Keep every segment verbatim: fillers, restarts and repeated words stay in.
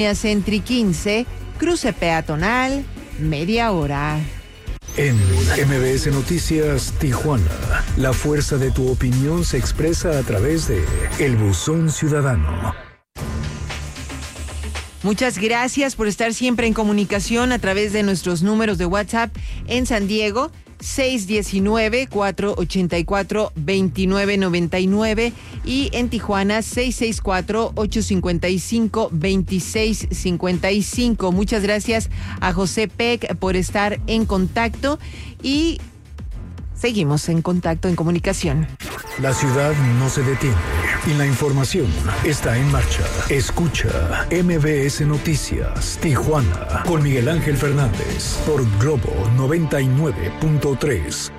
Centri quince, cruce peatonal, media hora. En M B S Noticias Tijuana, la fuerza de tu opinión se expresa a través de El Buzón Ciudadano. Muchas gracias por estar siempre en comunicación a través de nuestros números de WhatsApp en San Diego, seis uno nueve, cuatro ocho cuatro, dos nueve nueve nueve y en Tijuana, seis seis cuatro, ocho cinco cinco, dos seis cinco cinco. Muchas gracias a José Peck por estar en contacto y seguimos en contacto, en comunicación. La ciudad no se detiene y la información está en marcha. Escucha M B S Noticias Tijuana con Miguel Ángel Fernández por Globo noventa y nueve punto tres.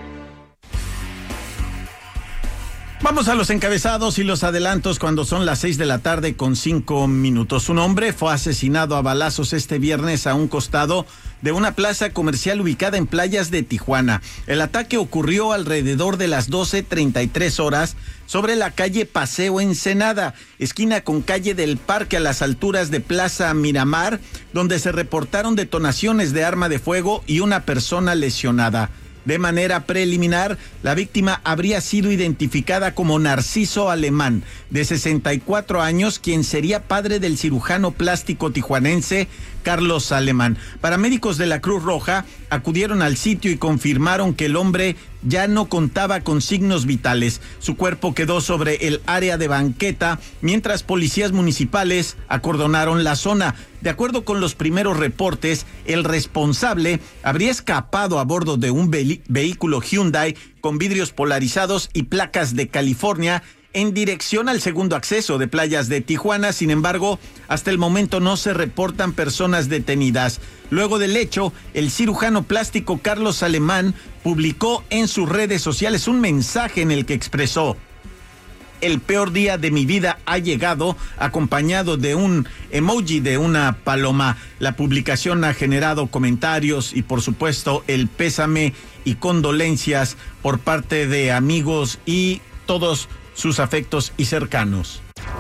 Vamos a los encabezados y los adelantos cuando son las seis de la tarde con cinco minutos. Un hombre fue asesinado a balazos este viernes a un costado de una plaza comercial ubicada en Playas de Tijuana. El ataque ocurrió alrededor de las doce treinta y tres horas sobre la calle Paseo Ensenada, esquina con calle del Parque a las alturas de Plaza Miramar, donde se reportaron detonaciones de arma de fuego y una persona lesionada. De manera preliminar, la víctima habría sido identificada como Narciso Alemán, de sesenta y cuatro años, quien sería padre del cirujano plástico tijuanense Carlos Alemán. Paramédicos de la Cruz Roja acudieron al sitio y confirmaron que el hombre ya no contaba con signos vitales. Su cuerpo quedó sobre el área de banqueta, mientras policías municipales acordonaron la zona. De acuerdo con los primeros reportes, el responsable habría escapado a bordo de un ve- vehículo Hyundai con vidrios polarizados y placas de California en dirección al segundo acceso de Playas de Tijuana. Sin embargo, hasta el momento no se reportan personas detenidas. Luego del hecho, el cirujano plástico Carlos Alemán publicó en sus redes sociales un mensaje en el que expresó: el peor día de mi vida ha llegado, acompañado de un emoji de una paloma. La publicación ha generado comentarios y, por supuesto, el pésame y condolencias por parte de amigos y todos sus afectos y cercanos.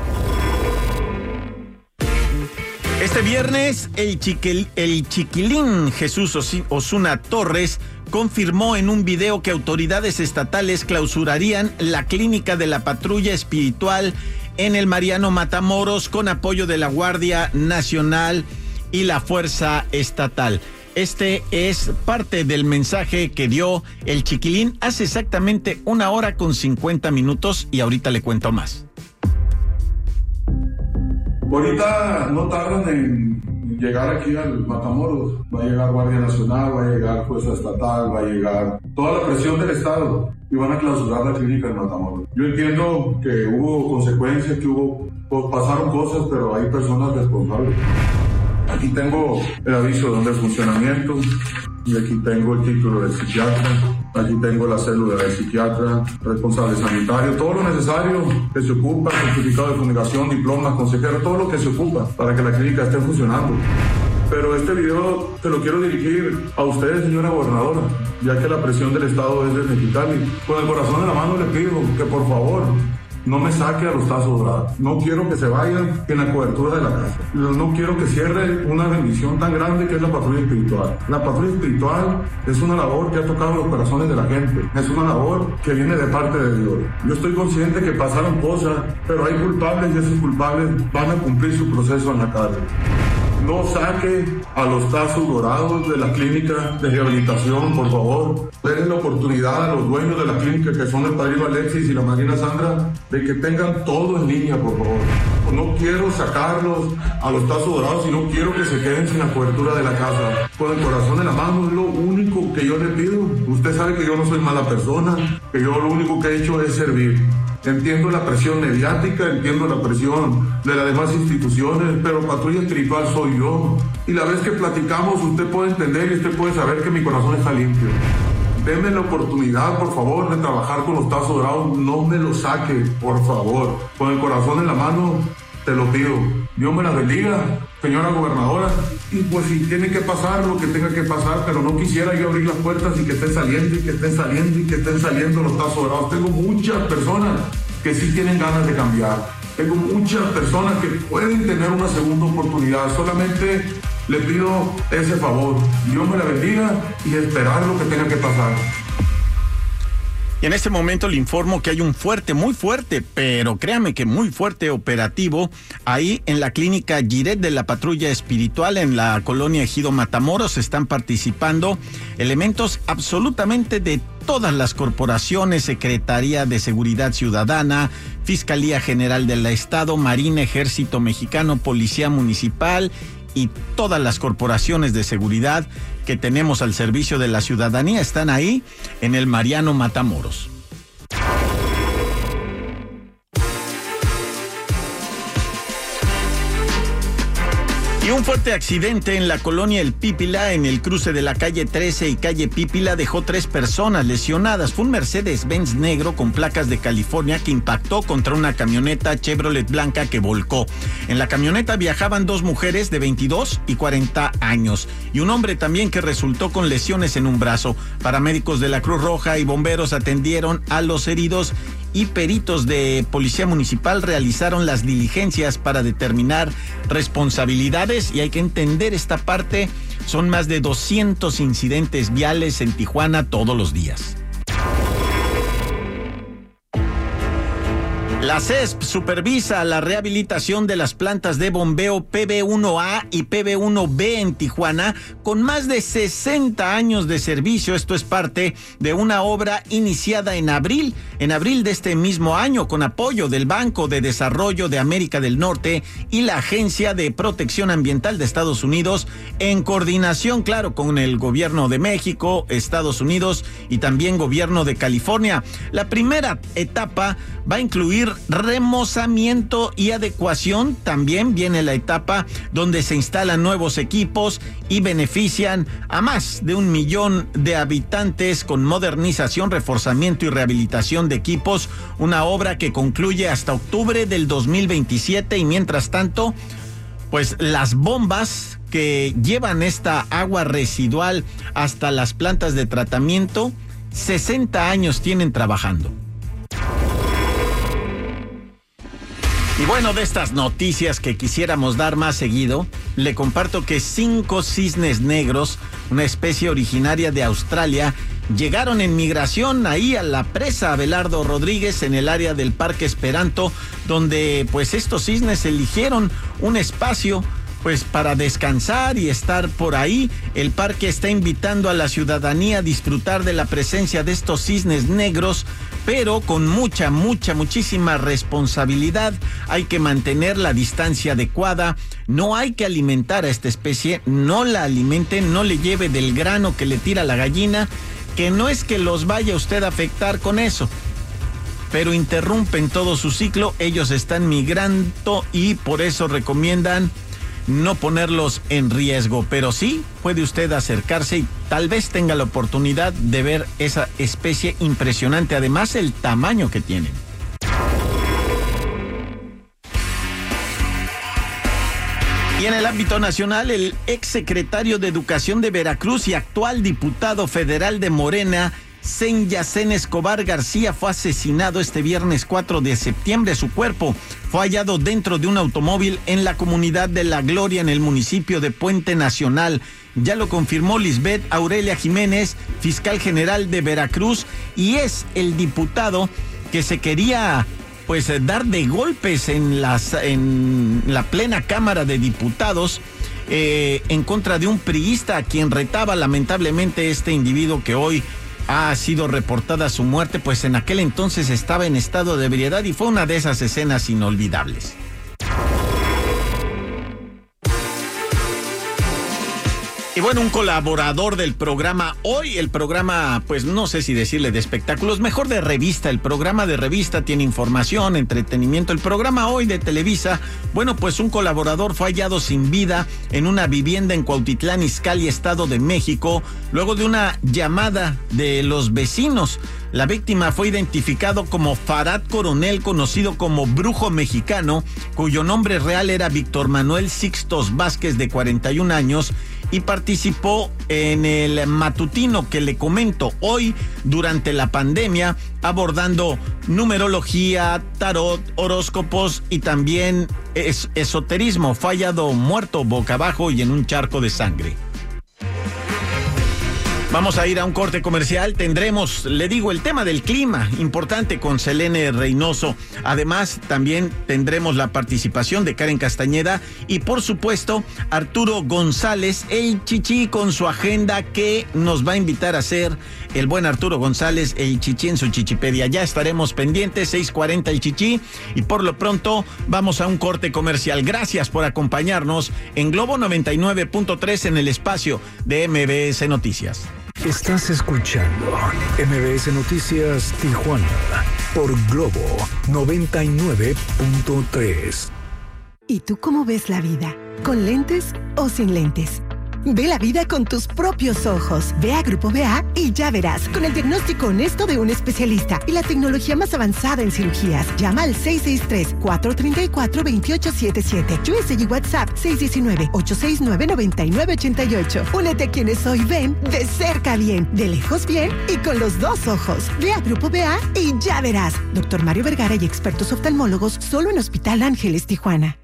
Este viernes, el, chiquil, el chiquilín Jesús Osuna Torres confirmó en un video que autoridades estatales clausurarían la clínica de la patrulla espiritual en el Mariano Matamoros con apoyo de la Guardia Nacional y la Fuerza Estatal. Este es parte del mensaje que dio el chiquilín hace exactamente una hora con cincuenta minutos y ahorita le cuento más. Ahorita no tardan en llegar aquí al Matamoros. Va a llegar Guardia Nacional, va a llegar Fuerza Estatal, va a llegar toda la presión del Estado y van a clausurar la clínica del Matamoros. Yo entiendo que hubo consecuencias, que hubo, pasaron cosas, pero hay personas responsables. Aquí tengo el aviso de funcionamiento y aquí tengo el título del psiquiatra, aquí tengo la célula del psiquiatra, responsable sanitario, todo lo necesario que se ocupa, certificado de fumigación, diplomas, consejero, todo lo que se ocupa para que la clínica esté funcionando. Pero este video te lo quiero dirigir a ustedes, señora gobernadora, ya que la presión del Estado es de Mexicali. Con el corazón en la mano le pido que por favor no me saque a los tazos dorados. No quiero que se vayan en la cobertura de la casa. No quiero que cierre una bendición tan grande que es la patrulla espiritual. La patrulla espiritual es una labor que ha tocado los corazones de la gente. Es una labor que viene de parte de Dios. Yo estoy consciente que pasaron cosas, pero hay culpables y esos culpables van a cumplir su proceso en la cárcel. No saque a los tazos dorados de la clínica de rehabilitación, por favor. Denle la oportunidad a los dueños de la clínica, que son el padrino Alexis y la madrina Sandra, de que tengan todo en línea, por favor. No quiero sacarlos a los tazos dorados y no quiero que se queden sin la cobertura de la casa. Con el corazón en la mano es lo único que yo le pido. Usted sabe que yo no soy mala persona, que yo lo único que he hecho es servir. Entiendo la presión mediática, entiendo la presión de las demás instituciones, pero patrulla espiritual soy yo. Y la vez que platicamos, usted puede entender y usted puede saber que mi corazón está limpio. Denme la oportunidad, por favor, de trabajar con los tazos dorados. No me lo saque, por favor. Con el corazón en la mano, te lo pido. Dios me la bendiga, señora gobernadora. Y pues si tiene que pasar lo que tenga que pasar, pero no quisiera yo abrir las puertas y que estén saliendo y que estén saliendo y que estén saliendo los tazos dorados. Tengo muchas personas que sí tienen ganas de cambiar. Tengo muchas personas que pueden tener una segunda oportunidad. Solamente le pido ese favor. Dios me la bendiga y esperar lo que tenga que pasar. Y en este momento le informo que hay un fuerte, muy fuerte, pero créame que muy fuerte operativo ahí en la clínica Giret de la Patrulla Espiritual en la colonia Ejido Matamoros. Están participando elementos absolutamente de todas las corporaciones, Secretaría de Seguridad Ciudadana, Fiscalía General del Estado, Marina, Ejército Mexicano, Policía Municipal y todas las corporaciones de seguridad que tenemos al servicio de la ciudadanía están ahí en el Mariano Matamoros. Y un fuerte accidente en la colonia El Pípila, en el cruce de la calle trece y calle Pípila, dejó tres personas lesionadas. Fue un Mercedes-Benz negro con placas de California que impactó contra una camioneta Chevrolet blanca que volcó. En la camioneta viajaban dos mujeres de veintidós y cuarenta años y un hombre también que resultó con lesiones en un brazo. Paramédicos de la Cruz Roja y bomberos atendieron a los heridos y peritos de Policía Municipal realizaron las diligencias para determinar responsabilidades. Y hay que entender esta parte, son más de doscientos incidentes viales en Tijuana todos los días. La C E S P supervisa la rehabilitación de las plantas de bombeo P B uno A y P B uno B en Tijuana con más de sesenta años de servicio. Esto es parte de una obra iniciada en abril, en abril de este mismo año con apoyo del Banco de Desarrollo de América del Norte y la Agencia de Protección Ambiental de Estados Unidos en coordinación, claro, con el Gobierno de México, Estados Unidos y también Gobierno de California. La primera etapa va a incluir remozamiento y adecuación. También viene la etapa donde se instalan nuevos equipos y benefician a más de un millón de habitantes con modernización, reforzamiento y rehabilitación de equipos. Una obra que concluye hasta octubre del dos mil veintisiete y mientras tanto, pues las bombas que llevan esta agua residual hasta las plantas de tratamiento, sesenta años tienen trabajando. Y bueno, de estas noticias que quisiéramos dar más seguido, le comparto que cinco cisnes negros, una especie originaria de Australia, llegaron en migración ahí a la presa Abelardo Rodríguez en el área del Parque Esperanto, donde pues estos cisnes eligieron un espacio pues para descansar y estar por ahí. El parque está invitando a la ciudadanía a disfrutar de la presencia de estos cisnes negros, pero con mucha, mucha, muchísima responsabilidad. Hay que mantener la distancia adecuada, no hay que alimentar a esta especie, no la alimente, no le lleve del grano que le tira la gallina, que no es que los vaya usted a afectar con eso, pero interrumpen todo su ciclo. Ellos están migrando y por eso recomiendan no ponerlos en riesgo, pero sí puede usted acercarse y tal vez tenga la oportunidad de ver esa especie impresionante, además el tamaño que tienen. Y en el ámbito nacional, el exsecretario de Educación de Veracruz y actual diputado federal de Morena, Senyacén Escobar García, fue asesinado este viernes cuatro de septiembre. Su cuerpo fue hallado dentro de un automóvil en la comunidad de La Gloria, en el municipio de Puente Nacional. Ya lo confirmó Lisbeth Aurelia Jiménez, fiscal general de Veracruz, y es el diputado que se quería pues dar de golpes en, las, en la plena Cámara de Diputados eh, en contra de un priista a quien retaba lamentablemente este individuo que hoy ha sido reportada su muerte, pues en aquel entonces estaba en estado de ebriedad y fue una de esas escenas inolvidables. Y bueno, un colaborador del programa Hoy, el programa, pues no sé si decirle de espectáculos, mejor de revista. El programa de revista tiene información, entretenimiento. El programa Hoy de Televisa, bueno, pues un colaborador fue hallado sin vida en una vivienda en Cuautitlán Izcalli, Estado de México, luego de una llamada de los vecinos. La víctima fue identificado como Farad Coronel, conocido como Brujo Mexicano, cuyo nombre real era Víctor Manuel Sixtos Vázquez, de cuarenta y un años, y participó en el matutino que le comento hoy durante la pandemia, abordando numerología, tarot, horóscopos y también es esoterismo. Fue hallado muerto boca abajo y en un charco de sangre. Vamos a ir a un corte comercial. Tendremos, le digo, el tema del clima, importante, con Selene Reynoso. Además, también tendremos la participación de Karen Castañeda y, por supuesto, Arturo González, el Chichi, con su agenda que nos va a invitar a hacer el buen Arturo González, el Chichi, en su Chichipedia. Ya estaremos pendientes, seis cuarenta el Chichi, y por lo pronto vamos a un corte comercial. Gracias por acompañarnos en Globo noventa y nueve punto tres en el espacio de M B S Noticias. Estás escuchando M B S Noticias Tijuana por Globo noventa y nueve punto tres. ¿Y tú cómo ves la vida? ¿Con lentes o sin lentes? Ve la vida con tus propios ojos. Ve a Grupo B A y ya verás, con el diagnóstico honesto de un especialista y la tecnología más avanzada en cirugías. Llama al seis seis tres, cuatro tres cuatro, dos ocho siete siete. U S y WhatsApp seis uno nueve, ocho seis nueve, nueve nueve ocho ocho. Únete a quienes hoy ven de cerca bien, de lejos bien y con los dos ojos. Ve a Grupo B A y ya verás. Doctor Mario Vergara y expertos oftalmólogos solo en Hospital Ángeles, Tijuana.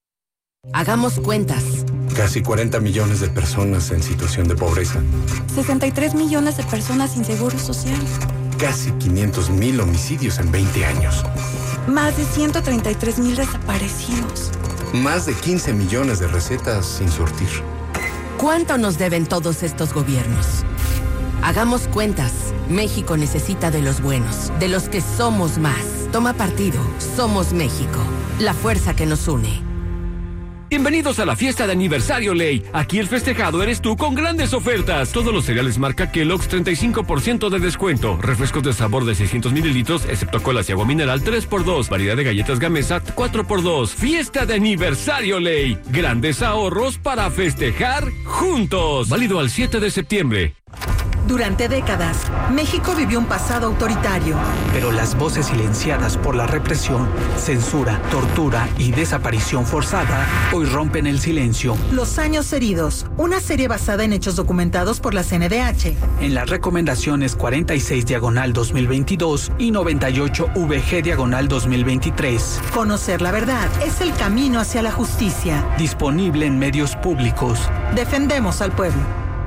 Hagamos cuentas. Casi cuarenta millones de personas en situación de pobreza. sesenta y tres millones de personas sin seguro social. Casi quinientos mil homicidios en veinte años. Más de ciento treinta y tres mil desaparecidos. Más de quince millones de recetas sin surtir. ¿Cuánto nos deben todos estos gobiernos? Hagamos cuentas. México necesita de los buenos, de los que somos más. Toma partido. Somos México. La fuerza que nos une. Bienvenidos a la fiesta de aniversario Ley. Aquí el festejado eres tú con grandes ofertas. Todos los cereales marca Kellogg's treinta y cinco por ciento de descuento. Refrescos de sabor de seiscientos mililitros, excepto colas y agua mineral tres por dos. Variedad de galletas Gamesa cuatro por dos. Fiesta de aniversario Ley. Grandes ahorros para festejar juntos. Válido al siete de septiembre. Durante décadas, México vivió un pasado autoritario. Pero las voces silenciadas por la represión, censura, tortura y desaparición forzada hoy rompen el silencio. Los años heridos, una serie basada en hechos documentados por la C N D H. En las recomendaciones cuarenta y seis diagonal dos mil veintidós y noventa y ocho V G diagonal dos mil veintitrés. Conocer la verdad es el camino hacia la justicia. Disponible en medios públicos. Defendemos al pueblo.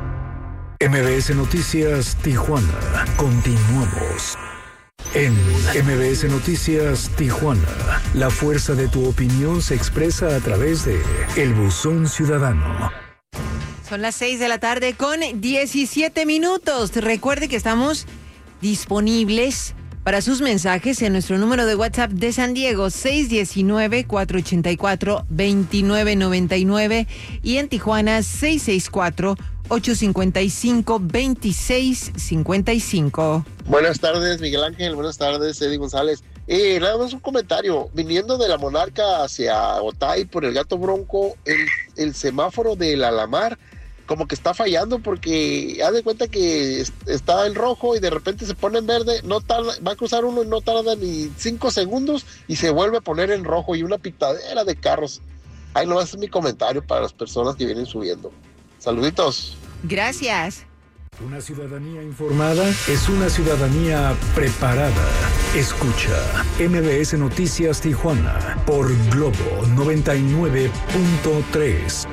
M B S Noticias Tijuana. Continuamos. En M B S Noticias Tijuana, la fuerza de tu opinión se expresa a través de El Buzón Ciudadano. Son las seis de la tarde con diecisiete minutos. Recuerde que estamos disponibles para sus mensajes en nuestro número de WhatsApp de San Diego, seis uno nueve, cuatro ocho cuatro, dos nueve nueve nueve, y en Tijuana, seis seis cuatro, ocho cinco cinco, dos seis cinco cinco. Buenas tardes, Miguel Ángel. Buenas tardes, Eddie González. Eh, nada más un comentario. Viniendo de la Monarca hacia Otay por el Gato Bronco, el, el semáforo del Alamar como que está fallando, porque haz de cuenta que está en rojo y de repente se pone en verde, no tarda, va a cruzar uno y no tarda ni cinco segundos y se vuelve a poner en rojo, y una pitadera de carros. Ahí no, ese es mi comentario para las personas que vienen subiendo. Saluditos. Gracias. Una ciudadanía informada es una ciudadanía preparada. Escucha M B S Noticias Tijuana por Globo noventa y nueve punto tres.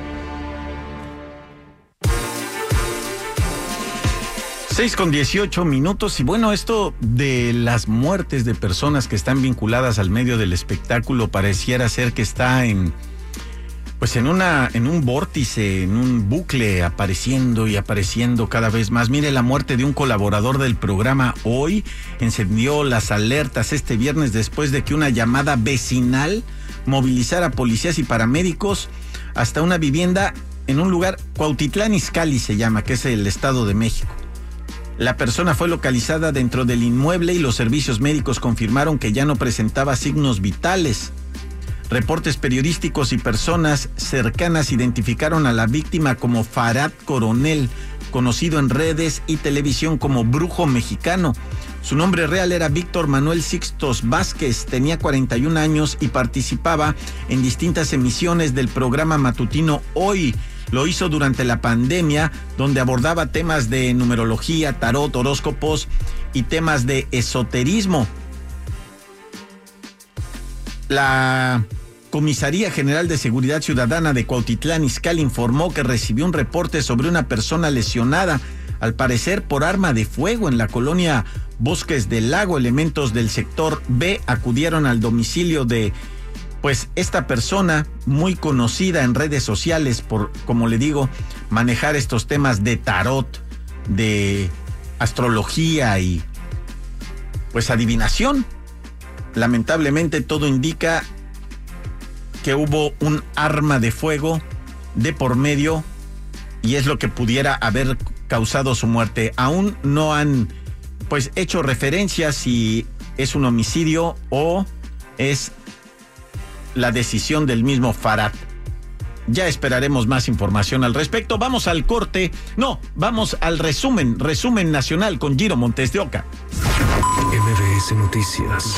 seis con dieciocho minutos, y bueno, esto de las muertes de personas que están vinculadas al medio del espectáculo pareciera ser que está en, pues en una, en un vórtice, en un bucle, apareciendo y apareciendo cada vez más. Mire, la muerte de un colaborador del programa Hoy encendió las alertas este viernes después de que una llamada vecinal movilizara policías y paramédicos hasta una vivienda en un lugar, Cuautitlán Izcalli se llama, que es el Estado de México. La persona fue localizada dentro del inmueble y los servicios médicos confirmaron que ya no presentaba signos vitales. Reportes periodísticos y personas cercanas identificaron a la víctima como Farad Coronel, conocido en redes y televisión como Brujo Mexicano. Su nombre real era Víctor Manuel Sixtos Vázquez, tenía cuarenta y un años y participaba en distintas emisiones del programa matutino Hoy. lo hizo durante la pandemia, donde abordaba temas de numerología, tarot, horóscopos y temas de esoterismo. La Comisaría General de Seguridad Ciudadana de Cuautitlán Izcalli informó que recibió un reporte sobre una persona lesionada, al parecer por arma de fuego, en la colonia Bosques del Lago. Elementos del sector B acudieron al domicilio de pues esta persona, muy conocida en redes sociales por, como le digo, manejar estos temas de tarot, de astrología y pues adivinación. Lamentablemente todo indica que hubo un arma de fuego de por medio y es lo que pudiera haber causado su muerte. Aún no han pues hecho referencia si es un homicidio o es la decisión del mismo Farad. Ya esperaremos más información al respecto. Vamos al corte. No, vamos al resumen, resumen nacional con Giro Montes de Oca. M V S Noticias.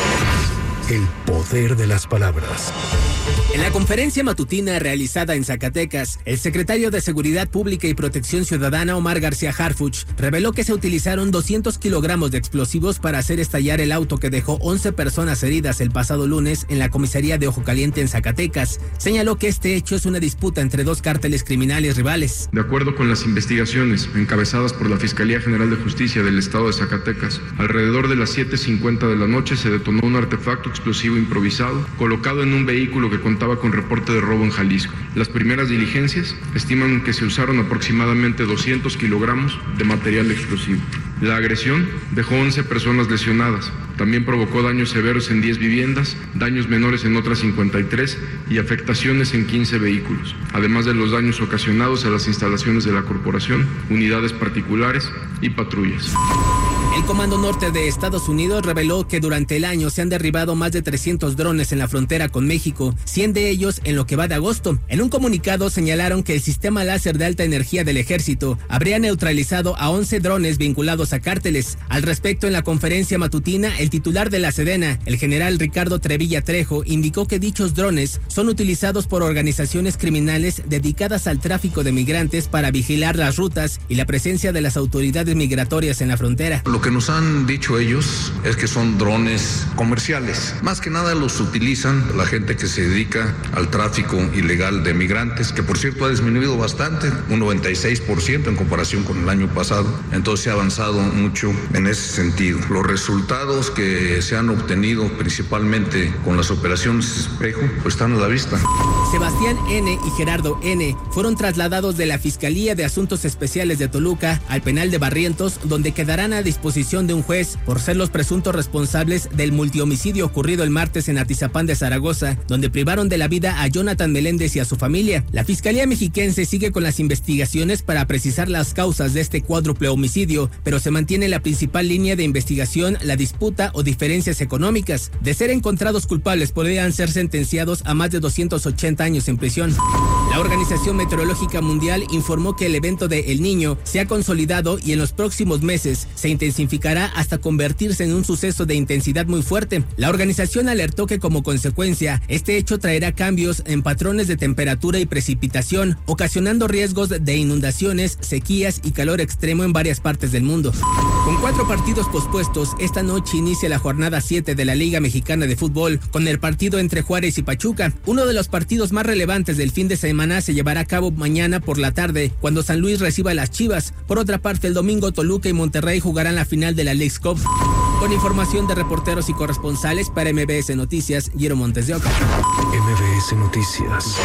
El poder de las palabras. En la conferencia matutina realizada en Zacatecas, el secretario de Seguridad Pública y Protección Ciudadana, Omar García Harfuch, reveló que se utilizaron doscientos kilogramos de explosivos para hacer estallar el auto que dejó once personas heridas el pasado lunes en la comisaría de Ojo Caliente en Zacatecas. Señaló que este hecho es una disputa entre dos cárteles criminales rivales. De acuerdo con las investigaciones encabezadas por la Fiscalía General de Justicia del Estado de Zacatecas, alrededor de las siete cincuenta de la noche se detonó un artefacto explosivo improvisado colocado en un vehículo que contaba con reporte de robo en Jalisco. Las primeras diligencias estiman que se usaron aproximadamente doscientos kilogramos de material explosivo. La agresión dejó once personas lesionadas. También provocó daños severos en diez viviendas, daños menores en otras cincuenta y tres y afectaciones en quince vehículos, además de los daños ocasionados a las instalaciones de la corporación, unidades particulares y patrullas. El Comando Norte de Estados Unidos reveló que durante el año se han derribado más de trescientos drones en la frontera con México, cien de ellos en lo que va de agosto. En un comunicado señalaron que el sistema láser de alta energía del ejército habría neutralizado a once drones vinculados a cárteles. Al respecto, en la conferencia matutina, el titular de la Sedena, el general Ricardo Trevilla Trejo, indicó que dichos drones son utilizados por organizaciones criminales dedicadas al tráfico de migrantes para vigilar las rutas y la presencia de las autoridades migratorias en la frontera. Lo que nos han dicho ellos es que son drones comerciales. Más que nada los utilizan la gente que se dedica al tráfico ilegal de migrantes, que por cierto ha disminuido bastante, un noventa y seis por ciento en comparación con el año pasado. Entonces se ha avanzado mucho en ese sentido. Los resultados que se han obtenido principalmente con las operaciones Espejo pues están a la vista. Sebastián N. y Gerardo N. fueron trasladados de la Fiscalía de Asuntos Especiales de Toluca al penal de Barrientos, donde quedarán a disposición de un juez por ser los presuntos responsables del multihomicidio ocurrido el martes en Atizapán de Zaragoza, donde privaron de la vida a Jonathan Meléndez y a su familia. La Fiscalía Mexiquense sigue con las investigaciones para precisar las causas de este cuádruple homicidio, pero se mantiene la principal línea de investigación, la disputa o diferencias económicas. De ser encontrados culpables, podrían ser sentenciados a más de doscientos ochenta años en prisión. La Organización Meteorológica Mundial informó que el evento de El Niño se ha consolidado y en los próximos meses se intensificará hasta convertirse en un suceso de intensidad muy fuerte. La organización alertó que como consecuencia, este hecho traerá cambios en patrones de temperatura y precipitación, ocasionando riesgos de inundaciones, sequías y calor extremo en varias partes del mundo. Con cuatro partidos pospuestos, esta noche inicia la jornada siete de la Liga Mexicana de Fútbol, con el partido entre Juárez y Pachuca. Uno de los partidos más relevantes del fin de semana se llevará a cabo mañana por la tarde, cuando San Luis reciba a las Chivas. Por otra parte, el domingo Toluca y Monterrey jugarán la final de la Leagues Cup. Con información de reporteros y corresponsales para M V S Noticias, Giro Montes de Oca. M V S Noticias.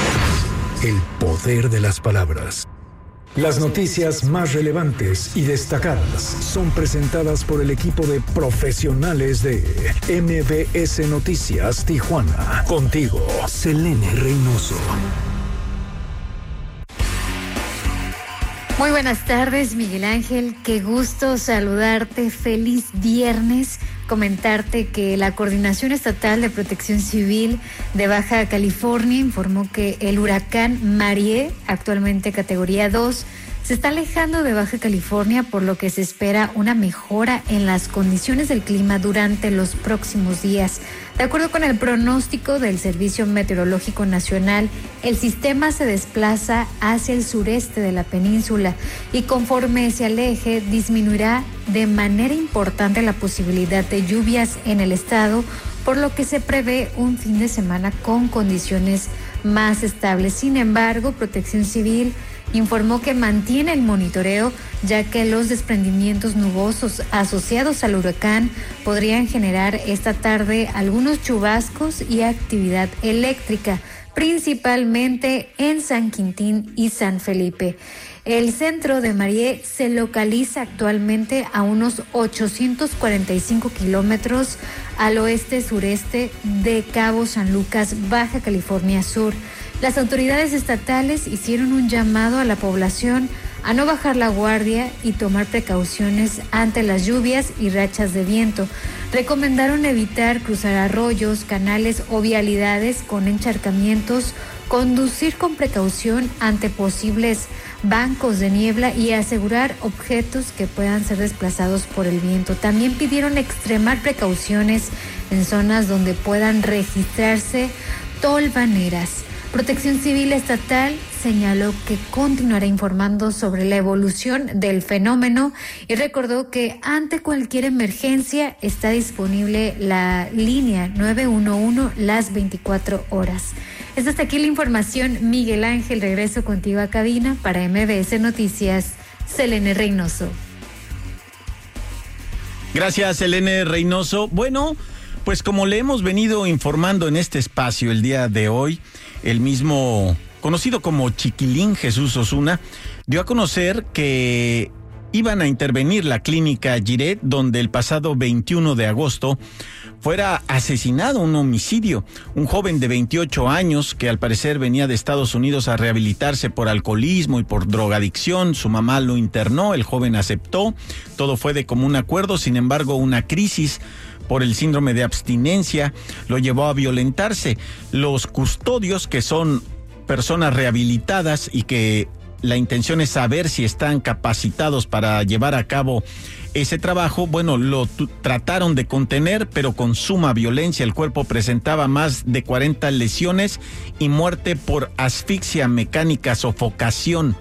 El poder de las palabras. Las noticias más relevantes y destacadas son presentadas por el equipo de profesionales de M V S Noticias Tijuana. Contigo, Selene Reynoso. Muy buenas tardes, Miguel Ángel. Qué gusto saludarte. Feliz viernes. Comentarte que la Coordinación Estatal de Protección Civil de Baja California informó que el huracán Marie, actualmente categoría dos, se está alejando de Baja California, por lo que se espera una mejora en las condiciones del clima durante los próximos días. De acuerdo con el pronóstico del Servicio Meteorológico Nacional, el sistema se desplaza hacia el sureste de la península y conforme se aleje disminuirá de manera importante la posibilidad de lluvias en el estado, por lo que se prevé un fin de semana con condiciones más estables. Sin embargo, Protección Civil informó que mantiene el monitoreo, ya que los desprendimientos nubosos asociados al huracán podrían generar esta tarde algunos chubascos y actividad eléctrica, principalmente en San Quintín y San Felipe. El centro de Marié se localiza actualmente a unos ochocientos cuarenta y cinco kilómetros al oeste-sureste de Cabo San Lucas, Baja California Sur. Las autoridades estatales hicieron un llamado a la población a no bajar la guardia y tomar precauciones ante las lluvias y rachas de viento. Recomendaron evitar cruzar arroyos, canales o vialidades con encharcamientos, conducir con precaución ante posibles bancos de niebla y asegurar objetos que puedan ser desplazados por el viento. También pidieron extremar precauciones en zonas donde puedan registrarse tolvaneras. Protección Civil Estatal señaló que continuará informando sobre la evolución del fenómeno y recordó que ante cualquier emergencia está disponible la línea nueve uno uno las veinticuatro horas. Es hasta aquí la información. Miguel Ángel, regreso contigo a cabina para M B S Noticias. Selene Reynoso. Gracias, Selene Reynoso. Bueno, pues como le hemos venido informando en este espacio el día de hoy, el mismo conocido como Chiquilín, Jesús Osuna, dio a conocer que iban a intervenir la clínica Giret, donde el pasado veintiuno de agosto fuera asesinado un homicidio. Un joven de veintiocho años que al parecer venía de Estados Unidos a rehabilitarse por alcoholismo y por drogadicción. Su mamá lo internó, el joven aceptó, todo fue de común acuerdo. Sin embargo, una crisis por el síndrome de abstinencia lo llevó a violentarse. Los custodios, que son personas rehabilitadas y que la intención es saber si están capacitados para llevar a cabo ese trabajo, bueno, lo t- trataron de contener, pero con suma violencia. El cuerpo presentaba más de cuarenta lesiones y muerte por asfixia mecánica, sofocación.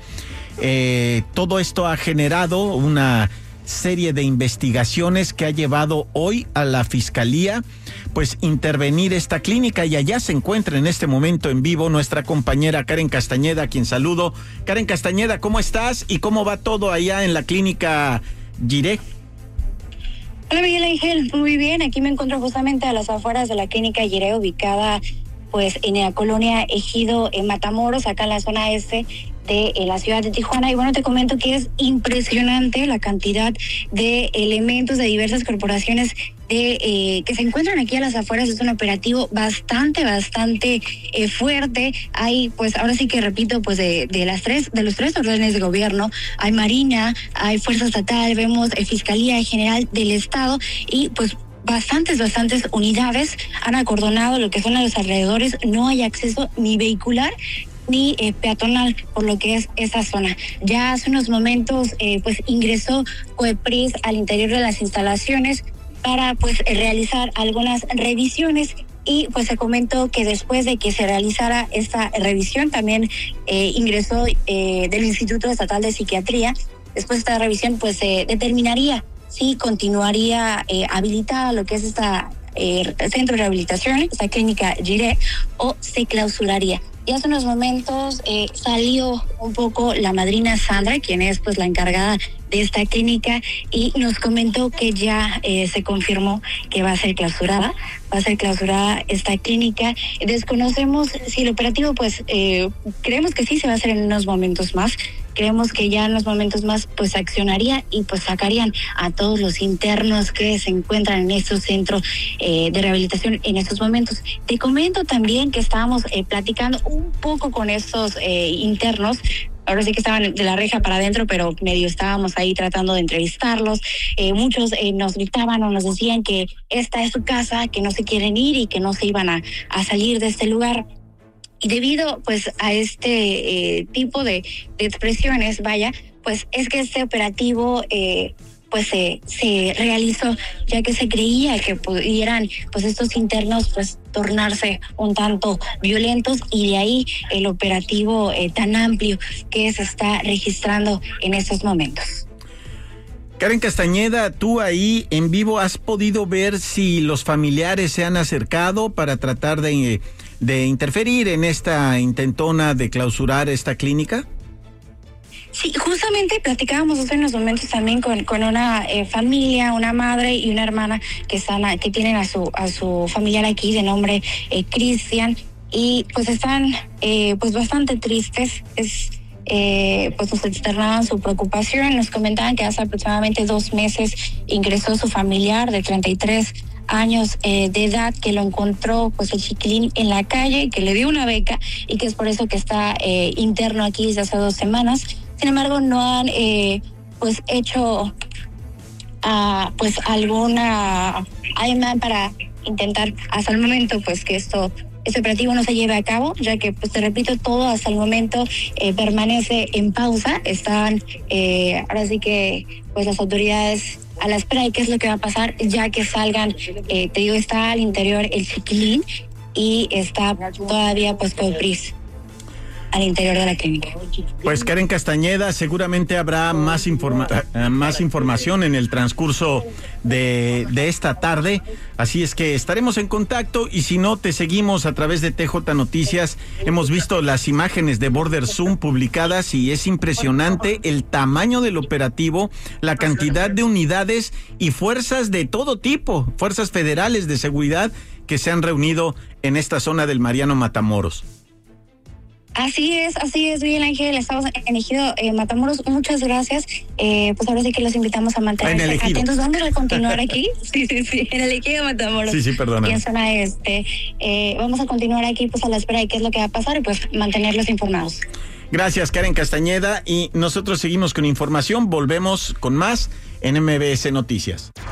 Eh, todo esto ha generado una serie de investigaciones que ha llevado hoy a la Fiscalía pues intervenir esta clínica, y allá se encuentra en este momento en vivo nuestra compañera Karen Castañeda, a quien saludo. Karen Castañeda, ¿cómo estás y cómo va todo allá en la clínica Giret? Hola Miguel Ángel, muy bien, aquí me encuentro justamente a las afueras de la clínica Giret, ubicada pues en la colonia Ejido, en Matamoros, acá en la zona este de eh, la ciudad de Tijuana. Y bueno, te comento que es impresionante la cantidad de elementos de diversas corporaciones de eh, que se encuentran aquí a las afueras. Es un operativo bastante, bastante eh, fuerte. Hay, pues, ahora sí que repito, pues de, de las tres, de los tres órdenes de gobierno, hay Marina, hay Fuerza Estatal, vemos eh, Fiscalía General del Estado y pues bastantes, bastantes unidades han acordonado lo que son los alrededores. No hay acceso ni vehicular ni eh, peatonal por lo que es esa zona. Ya hace unos momentos eh, pues ingresó COEPRIS al interior de las instalaciones para pues realizar algunas revisiones, y pues se comentó que después de que se realizara esta revisión también eh, ingresó eh, del Instituto Estatal de Psiquiatría. Después de esta revisión pues se eh, determinaría si continuaría eh, habilitada lo que es esta eh, centro de rehabilitación, esta clínica Giret, o se clausuraría. Y hace unos momentos eh, salió un poco la madrina Sandra, quien es pues la encargada de esta clínica, y nos comentó que ya eh, se confirmó que va a ser clausurada, va a ser clausurada esta clínica. Desconocemos si el operativo, pues eh, creemos que sí se va a hacer en unos momentos más. Creemos que ya en los momentos más pues accionaría y pues sacarían a todos los internos que se encuentran en estos centros eh, de rehabilitación en estos momentos. Te comento también que estábamos eh, platicando un poco con estos eh, internos. Ahora sí que estaban de la reja para adentro, pero medio estábamos ahí tratando de entrevistarlos. Eh, muchos eh, nos gritaban o nos decían que esta es su casa, que no se quieren ir y que no se iban a, a salir de este lugar. y debido pues a este eh, tipo de, de expresiones, vaya, pues es que este operativo eh, pues se, se realizó, ya que se creía que pudieran pues estos internos pues tornarse un tanto violentos, y de ahí el operativo eh, tan amplio que se está registrando en estos momentos. Karen Castañeda, tú ahí en vivo has podido ver si los familiares se han acercado para tratar de, de interferir en esta intentona de clausurar esta clínica. Sí, justamente platicábamos hace unos momentos también con, con una eh, familia, una madre y una hermana que están a, que tienen a su a su familiar aquí de nombre eh, Cristian, y pues están eh, pues bastante tristes. Es eh, pues nos externaban su preocupación, nos comentaban que hace aproximadamente dos meses ingresó su familiar de treinta y tres años eh, de edad, que lo encontró pues el chiquilín en la calle, que le dio una beca y que es por eso que está eh, interno aquí desde hace dos semanas. Sin embargo, no han eh, pues hecho uh, pues alguna ademán para intentar hasta el momento pues que esto este operativo no se lleve a cabo, ya que pues te repito, todo hasta el momento eh, permanece en pausa. Están eh, ahora sí que pues las autoridades a la espera de qué es lo que va a pasar, ya que salgan, eh, te digo, está al interior el chiquilín y está todavía pues Copris al interior de la clínica. Pues Karen Castañeda, seguramente habrá más, informa más información en el transcurso de, de esta tarde, así es que estaremos en contacto, y si no, te seguimos a través de T J Noticias. Hemos visto las imágenes de Border Zoom publicadas y es impresionante el tamaño del operativo, la cantidad de unidades y fuerzas de todo tipo, fuerzas federales de seguridad que se han reunido en esta zona del Mariano Matamoros. Así es, así es, Miguel Ángel. Estamos en Ejido eh, Matamoros. Muchas gracias. Eh, pues ahora sí que los invitamos a mantenerse atentos. Vamos a continuar aquí. Sí, sí, sí, en el Ejido Matamoros. Sí, sí, perdona. Y en zona este. Eh, vamos a continuar aquí pues a la espera de qué es lo que va a pasar y pues mantenerlos informados. Gracias, Karen Castañeda. Y nosotros seguimos con información. Volvemos con más en M B S Noticias.